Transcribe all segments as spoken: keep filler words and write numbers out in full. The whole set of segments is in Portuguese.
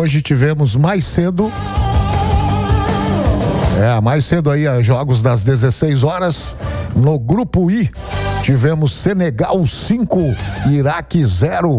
hoje tivemos mais cedo, é, mais cedo aí, jogos das dezesseis horas, no grupo I, tivemos Senegal cinco, Iraque zero.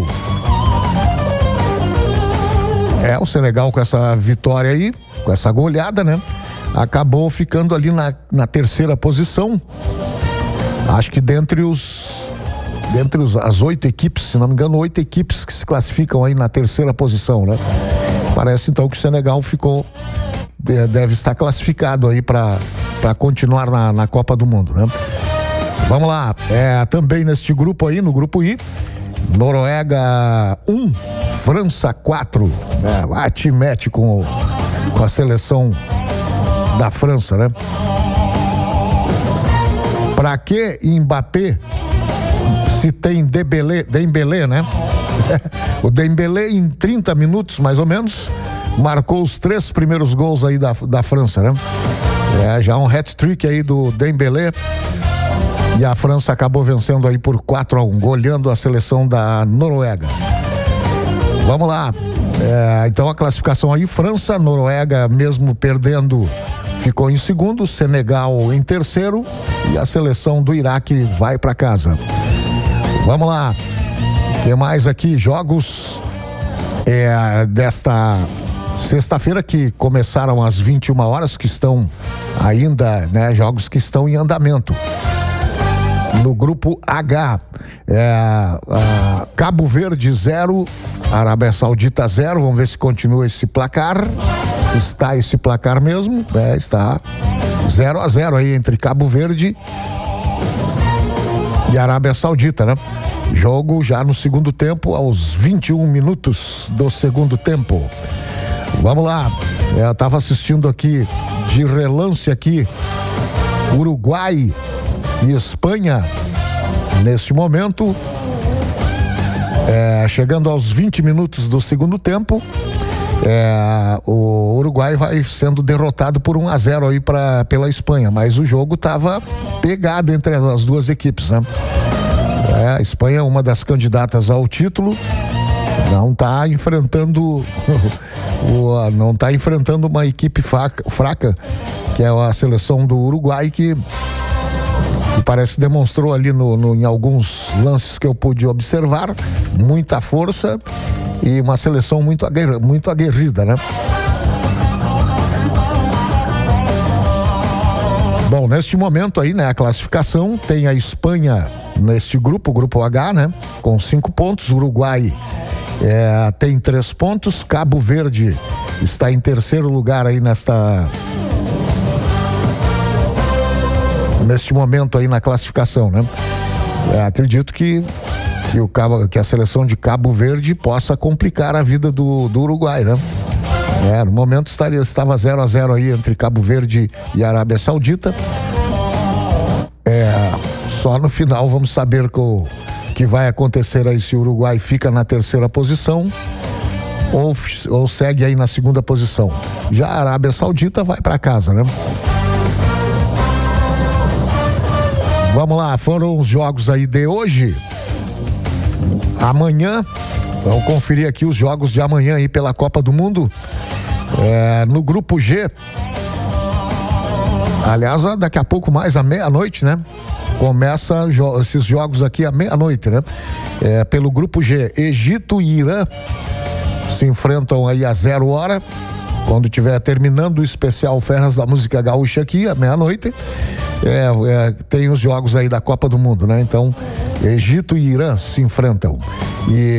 É, o Senegal com essa vitória aí, com essa goleada, né? Acabou ficando ali na, na terceira posição. Acho que dentre os dentre os, as oito equipes, se não me engano, oito equipes que se classificam aí na terceira posição, né? Parece então que o Senegal ficou, deve estar classificado aí para para continuar na, na Copa do Mundo, né? Vamos lá, é, também neste grupo aí, no grupo I, Noruega um, França quatro, né? Bate e mete com, com a seleção da França, né? Pra que Mbappé se tem Dembélé, Dembélé, né? O Dembélé em trinta minutos, mais ou menos, marcou os três primeiros gols aí da, da França, né? É, já um hat-trick aí do Dembélé. E a França acabou vencendo aí por quatro a um, goleando a seleção da Noruega. Vamos lá. É, então a classificação aí, França, Noruega, mesmo perdendo, ficou em segundo, Senegal em terceiro e a seleção do Iraque vai para casa. Vamos lá. O que mais aqui? Jogos é, desta sexta-feira que começaram às vinte e uma horas, que estão ainda, né? Jogos que estão em andamento. No grupo H, é, a Cabo Verde zero, Arábia Saudita zero. Vamos ver se continua esse placar. Está esse placar mesmo, né? Está zero a zero aí entre Cabo Verde e Arábia Saudita, né? Jogo já no segundo tempo, aos vinte e um minutos do segundo tempo. Vamos lá, eu estava assistindo aqui de relance aqui Uruguai e Espanha neste momento, é, chegando aos vinte minutos do segundo tempo, é, o Uruguai vai sendo derrotado por um a zero aí pra, pela Espanha, mas o jogo estava pegado entre as duas equipes, né? É, a Espanha é uma das candidatas ao título, não está enfrentando o, não está enfrentando uma equipe fraca, fraca, que é a seleção do Uruguai, que que parece que demonstrou ali no, no, em alguns lances que eu pude observar, muita força e uma seleção muito, aguer, muito aguerrida, né? Bom, neste momento aí, né, a classificação tem a Espanha neste grupo, o grupo H, né, com cinco pontos, Uruguai é, tem três pontos, Cabo Verde está em terceiro lugar aí nesta neste momento aí na classificação, né? É, acredito que, que, o Cabo, que a seleção de Cabo Verde possa complicar a vida do, do Uruguai, né? É, no momento estaria, estava zero a zero aí entre Cabo Verde e Arábia Saudita. É, só no final vamos saber o que vai acontecer aí, se o Uruguai fica na terceira posição ou, ou segue aí na segunda posição. Já a Arábia Saudita vai para casa, né? Vamos lá, foram os jogos aí de hoje. Amanhã, vamos conferir aqui os jogos de amanhã aí pela Copa do Mundo. É, no grupo G, aliás, daqui a pouco mais à meia-noite, né? Começa jo- esses jogos aqui à meia-noite, né? É, pelo grupo G, Egito e Irã se enfrentam aí a zero hora, quando tiver terminando o especial Ferras da Música Gaúcha aqui à meia-noite. É, é, tem os jogos aí da Copa do Mundo, né? Então, Egito e Irã se enfrentam. E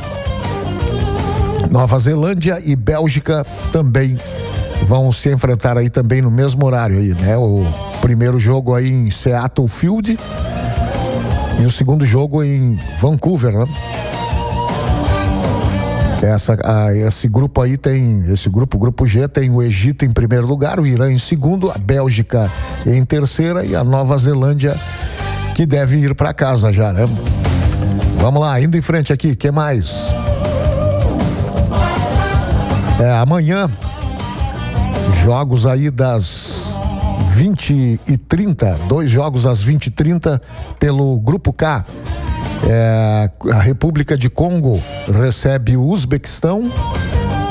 Nova Zelândia e Bélgica também vão se enfrentar aí também no mesmo horário aí, né? O primeiro jogo aí em Seattle Field e o segundo jogo em Vancouver, né? Essa, a, esse grupo aí tem, esse grupo, o grupo G, tem o Egito em primeiro lugar, o Irã em segundo, a Bélgica em terceira e a Nova Zelândia, que deve ir para casa já, né? Vamos lá, indo em frente aqui, que mais? É, amanhã, jogos aí das vinte e trinta, dois jogos às vinte e trinta pelo grupo K. É, a República de Congo recebe o Uzbequistão